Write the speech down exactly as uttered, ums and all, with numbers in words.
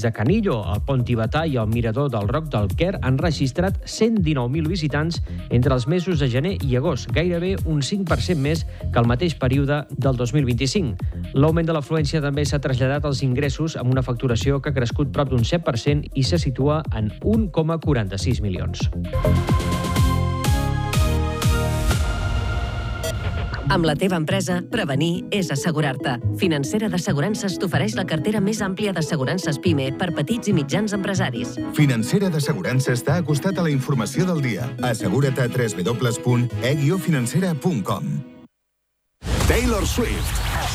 de Canillo, el pont tibetà i el mirador del Roc del Quer han registrat cent dinou mil visitants entre els mesos de gener i agost, gairebé un cinc per cent més que el mateix període del dos mil vint-i-cinc. L'augment de l'afluència també s'ha traslladat als ingressos amb una facturació que ha crescut prop d'un set per cent i se situa en un coma quaranta-sis milions. Amb la teva empresa, prevenir és assegurar-te. Financera d'Assegurances t'ofereix la cartera més àmplia d'assegurances PIME per petits i mitjans empresaris. Financera d'Assegurances t'ha acostat a la informació del dia. Assegura't a w w w punt e guió financera punt com. Taylor Swift